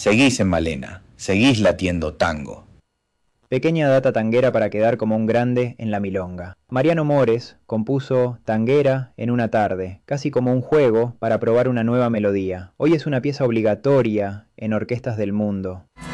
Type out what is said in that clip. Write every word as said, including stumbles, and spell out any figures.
Seguís en Malena, seguís latiendo tango. Pequeña data tanguera para quedar como un grande en la milonga. Mariano Mores compuso Tanguera en una tarde, casi como un juego para probar una nueva melodía. Hoy es una pieza obligatoria en orquestas del mundo.